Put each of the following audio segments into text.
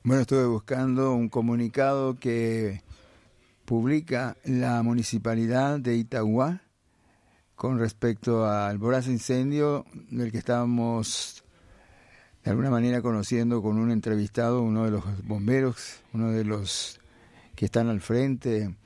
Bueno, estuve buscando un comunicado que publica la Municipalidad de Itauguá con respecto al voraz incendio del que estábamos de alguna manera conociendo con un entrevistado, uno de los bomberos, uno de los que están al frente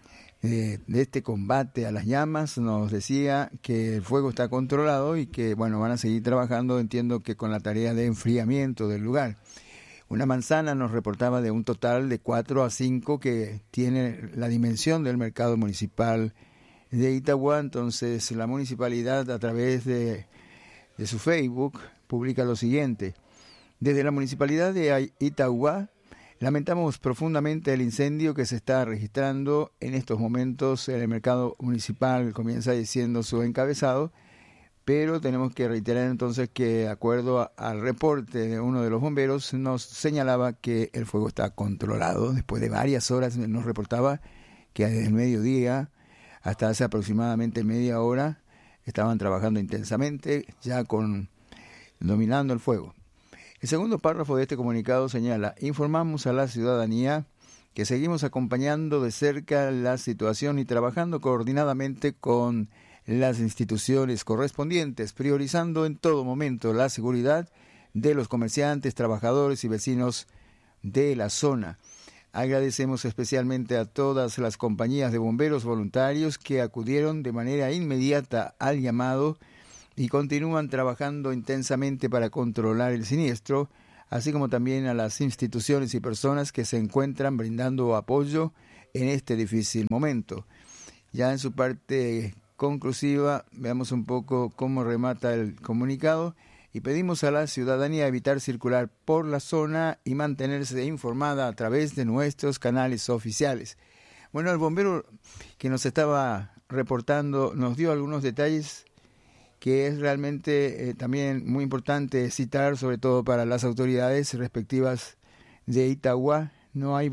de este combate a las llamas. Nos decía que el fuego está controlado y que bueno, van a seguir trabajando, entiendo que con la tarea de enfriamiento del lugar. Una manzana nos reportaba de un total de 4 a 5 que tiene la dimensión del mercado municipal de Itauguá. Entonces la municipalidad, a través de su Facebook, publica lo siguiente: desde la municipalidad de Itauguá lamentamos profundamente el incendio que se está registrando en estos momentos en el mercado municipal. Comienza diciendo su encabezado, pero tenemos que reiterar entonces que, de acuerdo al reporte de uno de los bomberos, nos señalaba que el fuego está controlado. Después de varias horas nos reportaba que desde el mediodía hasta hace aproximadamente media hora estaban trabajando intensamente, ya dominando el fuego. El segundo párrafo de este comunicado señala: informamos a la ciudadanía que seguimos acompañando de cerca la situación y trabajando coordinadamente con las instituciones correspondientes, priorizando en todo momento la seguridad de los comerciantes, trabajadores y vecinos de la zona. Agradecemos especialmente a todas las compañías de bomberos voluntarios que acudieron de manera inmediata al llamado y continúan trabajando intensamente para controlar el siniestro, así como también a las instituciones y personas que se encuentran brindando apoyo en este difícil momento. Ya en su parte conclusiva, veamos un poco cómo remata el comunicado: y pedimos a la ciudadanía evitar circular por la zona y mantenerse informada a través de nuestros canales oficiales. Bueno, el bombero que nos estaba reportando nos dio algunos detalles que es realmente también muy importante citar, sobre todo para las autoridades respectivas de Itauguá. No hay,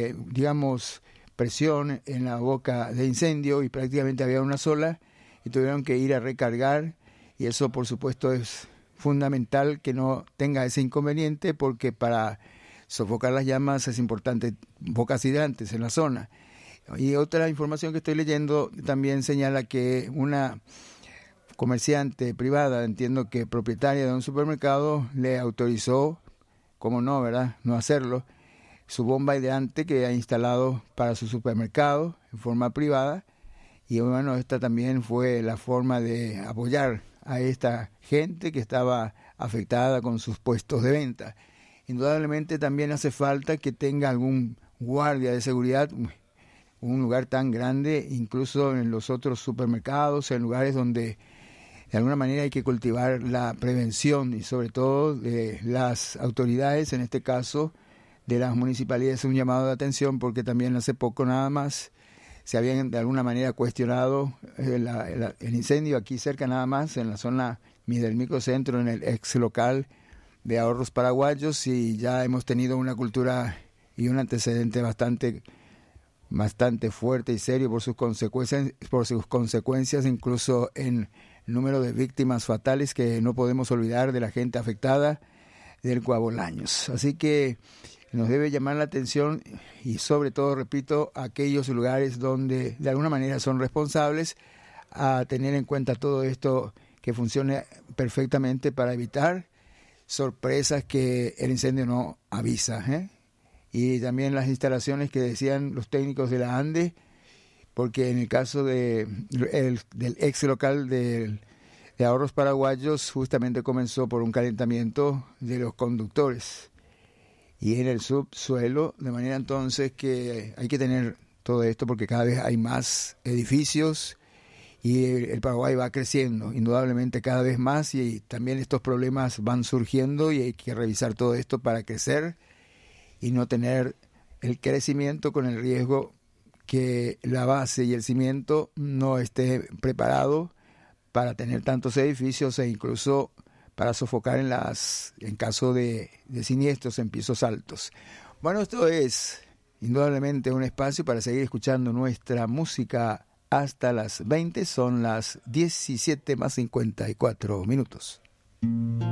presión en la boca de incendio y prácticamente había una sola y tuvieron que ir a recargar, y eso por supuesto es fundamental que no tenga ese inconveniente, porque para sofocar las llamas es importante bocas hidrantes en la zona. Y otra información que estoy leyendo también señala que una comerciante privada, entiendo que propietaria de un supermercado, le autorizó, cómo no, ¿verdad?, no hacerlo, su bomba hidrante que ha instalado para su supermercado en forma privada. Y bueno, esta también fue la forma de apoyar a esta gente que estaba afectada con sus puestos de venta. Indudablemente también hace falta que tenga algún guardia de seguridad, un lugar tan grande, incluso en los otros supermercados, en lugares donde de alguna manera hay que cultivar la prevención, y sobre todo de las autoridades, en este caso de las municipalidades, un llamado de atención, porque también hace poco nada más se habían de alguna manera cuestionado el incendio aquí cerca nada más, en la zona del microcentro, en el ex local de Ahorros Paraguayos, y ya hemos tenido una cultura y un antecedente bastante fuerte y serio por sus consecuencias, incluso en número de víctimas fatales que no podemos olvidar de la gente afectada del Cuabolaños. Así que nos debe llamar la atención, y sobre todo, repito, aquellos lugares donde de alguna manera son responsables, a tener en cuenta todo esto, que funcione perfectamente para evitar sorpresas que el incendio no avisa, Y también las instalaciones que decían los técnicos de la ANDE, porque en el caso del ex local de Ahorros Paraguayos, justamente comenzó por un calentamiento de los conductores y en el subsuelo, de manera entonces que hay que tener todo esto, porque cada vez hay más edificios y el Paraguay va creciendo indudablemente cada vez más, y también estos problemas van surgiendo y hay que revisar todo esto para crecer y no tener el crecimiento con el riesgo que la base y el cimiento no esté preparado para tener tantos edificios, e incluso para sofocar en caso de siniestros en pisos altos. Bueno, esto es indudablemente un espacio para seguir escuchando nuestra música hasta las 20, son las 17:54.